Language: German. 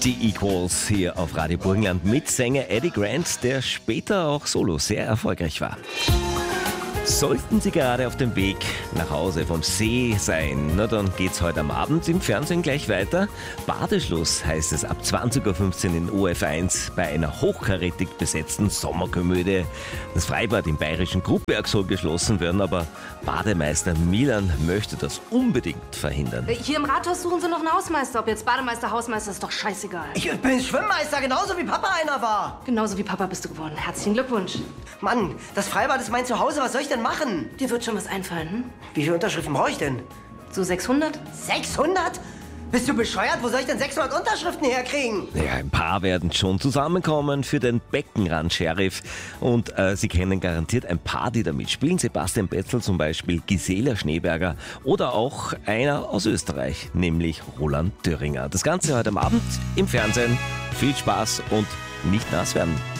Die Equals hier auf Radio Burgenland mit Sänger Eddie Grant, der später auch solo sehr erfolgreich war. Sollten Sie gerade auf dem Weg nach Hause vom See sein, na dann geht's heute am Abend im Fernsehen gleich weiter. Badeschluss heißt es ab 20.15 Uhr in OF1 bei einer hochkarätig besetzten Sommerkomödie. Das Freibad im bayerischen Gruppberg soll geschlossen werden, aber Bademeister Milan möchte das unbedingt verhindern. Hier im Rathaus suchen Sie noch einen Hausmeister. Ob jetzt Bademeister, Hausmeister, ist doch scheißegal. Ich bin Schwimmmeister, genauso wie Papa einer war. Genauso wie Papa bist du geworden. Herzlichen Glückwunsch. Mann, das Freibad ist mein Zuhause, was soll ich denn machen? Dir wird schon was einfallen, hm? Wie viele Unterschriften brauche ich denn? So 600? 600? Bist du bescheuert? Wo soll ich denn 600 Unterschriften herkriegen? Ja, ein paar werden schon zusammenkommen für den Beckenrand-Sheriff. Und Sie kennen garantiert ein paar, die da mitspielen. Sebastian Betzel zum Beispiel, Gisela Schneeberger oder auch einer aus Österreich, nämlich Roland Thüringer. Das Ganze heute am Abend im Fernsehen. Viel Spaß und nicht nass werden.